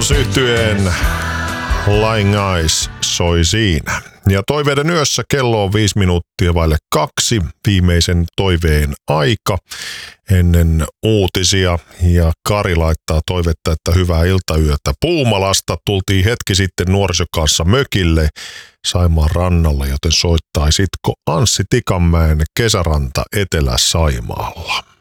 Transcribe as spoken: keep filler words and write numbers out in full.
Beatles-yhtyeen Lying Eyes soi siinä. Ja toiveiden yössä kello on viisi minuuttia vaille kaksi, viimeisen toiveen aika ennen uutisia. Ja Kari laittaa toivetta, että hyvää iltayötä. Puumalasta tultiin hetki sitten nuorison kanssa mökille Saimaan rannalle, joten soittaisitko Anssi Tikanmäen Kesäranta Etelä-Saimaalla?